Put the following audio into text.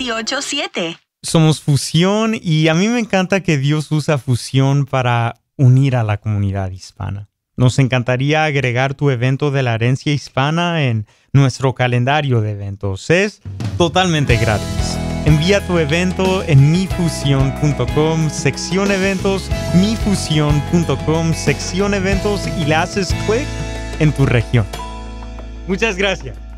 987. Somos Fusión y a mí me encanta que Dios usa Fusión para unir a la comunidad hispana. Nos encantaría agregar tu evento de la herencia hispana en nuestro calendario de eventos. Es totalmente gratis. Envía tu evento en mifusión.com, sección eventos, mifusión.com, sección eventos y le haces clic en tu región. Muchas gracias.